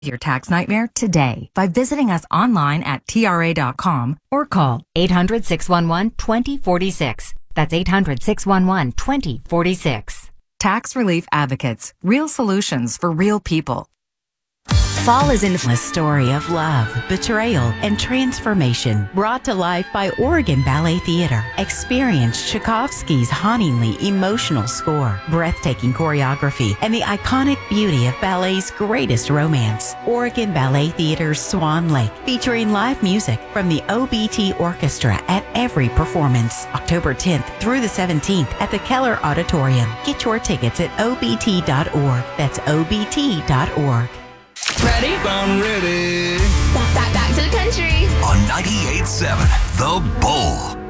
your tax nightmare today by visiting us online at TRA.com or call 800-611-2046. That's 800-611-2046. Tax Relief Advocates. Real solutions for real people. Fall is in a story of love, betrayal, and transformation, brought to life by Oregon Ballet Theater. Experience Tchaikovsky's hauntingly emotional score, breathtaking choreography, and the iconic beauty of ballet's greatest romance. Oregon Ballet Theater's Swan Lake, featuring live music from the OBT Orchestra at every performance, October 10th through the 17th at the Keller Auditorium. Get your tickets at obt.org. That's obt.org. Ready? I'm ready. Back to the country. On 98.7, The Bull.